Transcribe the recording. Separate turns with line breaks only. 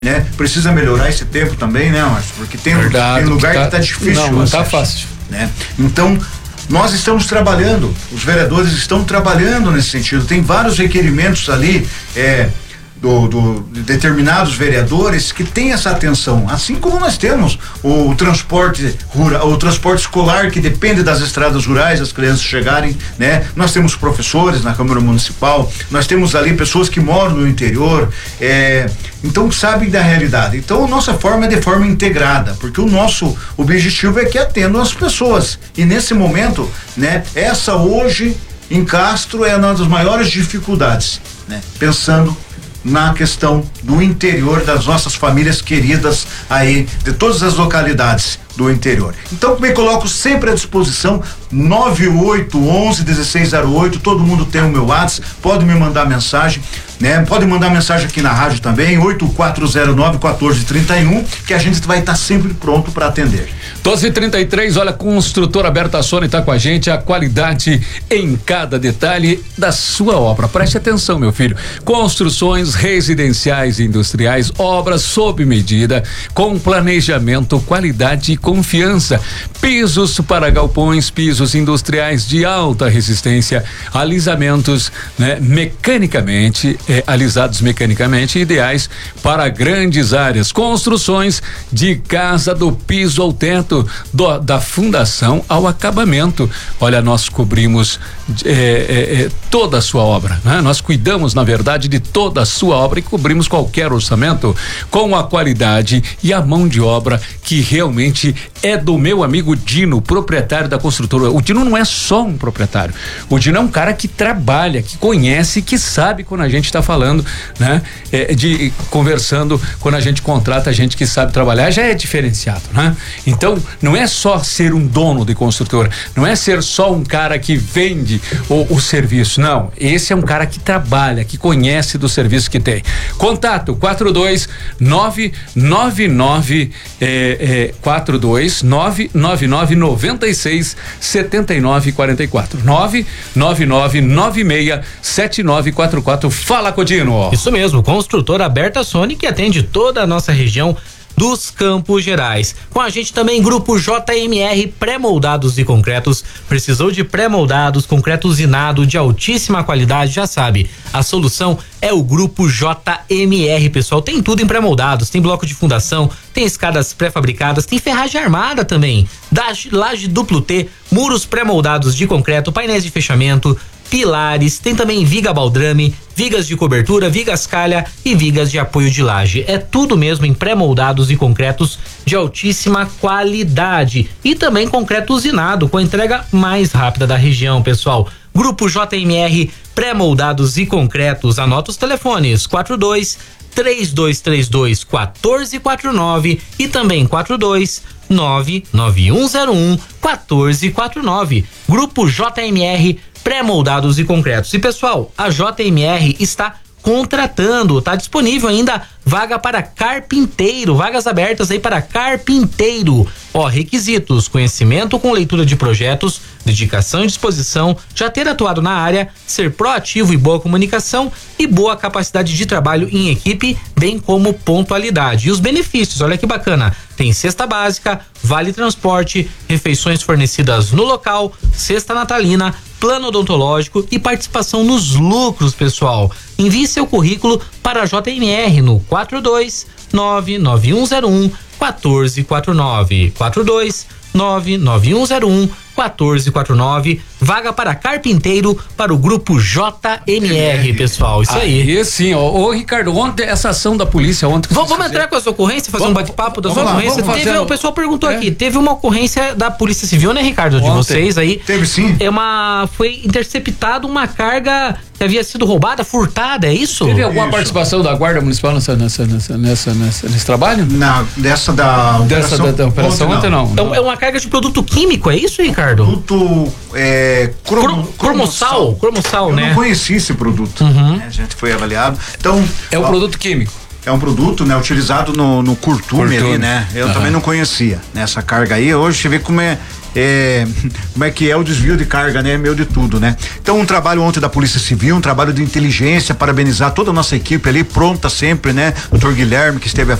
né? Precisa melhorar esse tempo também, né, Márcio? Porque tem lugar que tá difícil.
Não tá fácil.
Né? Então, nós estamos trabalhando, os vereadores estão trabalhando nesse sentido. Tem vários requerimentos ali, de determinados vereadores que têm essa atenção, assim como nós temos o transporte rural, o transporte escolar que depende das estradas rurais, as crianças chegarem, né? Nós temos professores na Câmara Municipal, nós temos ali pessoas que moram no interior, então sabem da realidade. Então a nossa forma é de forma integrada, porque o nosso objetivo é que atendam as pessoas, e nesse momento, né? Essa hoje em Castro é uma das maiores dificuldades, né? Pensando na questão do interior, das nossas famílias queridas aí, de todas as localidades do interior. Então, me coloco sempre à disposição, 9811-1608, todo mundo tem o meu WhatsApp, pode me mandar mensagem, né? Pode mandar mensagem aqui na rádio também, 8409-1431, que a gente vai estar sempre pronto para atender.
12h33, olha, Construtora Bertassoni está com a gente, a qualidade em cada detalhe da sua obra. Preste atenção, meu filho. Construções residenciais e industriais, obras sob medida, com planejamento, qualidade e confiança. Pisos para galpões, pisos industriais de alta resistência, alisamentos, né, alisados mecanicamente, ideais para grandes áreas. Construções de casa do piso ao teto, da fundação ao acabamento. Olha, nós cobrimos toda a sua obra, né? Nós cuidamos, na verdade, de toda a sua obra e cobrimos qualquer orçamento com a qualidade e a mão de obra que realmente é do meu amigo Dino, proprietário da construtora. O Dino não é só um proprietário, o Dino é um cara que trabalha, que conhece, que sabe quando a gente está falando, né? Conversando, quando a gente contrata gente que sabe trabalhar, já é diferenciado, né? Então, não é só ser um dono de construtora, não é ser só um cara que vende o serviço, não. Esse é um cara que trabalha, que conhece do serviço que tem. Contato 42999967944 999967944. Fala, Codino.
Isso mesmo, Construtora Bertassoni, que atende toda a nossa região dos Campos Gerais. Com a gente também Grupo JMR Pré-moldados e concretos. Precisou de pré-moldados, concreto usinado de altíssima qualidade, já sabe, a solução é o Grupo JMR, pessoal. Tem tudo em pré-moldados, tem bloco de fundação, tem escadas pré-fabricadas, tem ferragem armada também, laje duplo T, muros pré-moldados de concreto, painéis de fechamento, pilares, tem também viga baldrame, vigas de cobertura, vigas calha e vigas de apoio de laje. É tudo mesmo em pré-moldados e concretos de altíssima qualidade. E também concreto usinado, com a entrega mais rápida da região, pessoal. Grupo JMR Pré-moldados e concretos. Anota os telefones: 42-3232-1449 e também 42-99101-1449. Grupo JMR Pré-moldados e concretos. E pessoal, a JMR está contratando, tá disponível ainda vaga para carpinteiro, vagas abertas aí para carpinteiro. Requisitos: conhecimento com leitura de projetos, dedicação e disposição, já ter atuado na área, ser proativo e boa comunicação e boa capacidade de trabalho em equipe, bem como pontualidade. E os benefícios, olha que bacana: tem cesta básica, vale transporte, refeições fornecidas no local, cesta natalina, plano odontológico e participação nos lucros, pessoal. Envie seu currículo para a JMR no 4299101-1449. 4299101-1449. Vaga para carpinteiro para o Grupo JMR, pessoal. Isso aí.
E sim, ô Ricardo, ontem, essa ação da polícia ontem.
Vamos entrar com a sua ocorrência, fazer um bate-papo da sua ocorrência. O pessoal perguntou aqui, teve uma ocorrência da Polícia Civil, né, Ricardo? De vocês aí.
Teve sim.
Foi interceptado uma carga que havia sido roubada, furtada, é isso?
Teve alguma participação da Guarda Municipal nesse trabalho?
Não, dessa da
operação ontem não.
Então, é uma carga de produto químico, é isso, Ricardo?
Produto
cromossal, né?
Eu não conheci esse produto, né? A gente foi avaliado. Então,
é um produto químico.
É um produto, né, utilizado no curtume ali, né? Eu também não conhecia, né, essa carga aí. Hoje você vê como é como é que é o desvio de carga, né? Meio de tudo, né? Então, um trabalho ontem da Polícia Civil, um trabalho de inteligência, parabenizar toda a nossa equipe ali, pronta sempre, né? Doutor Guilherme, que esteve à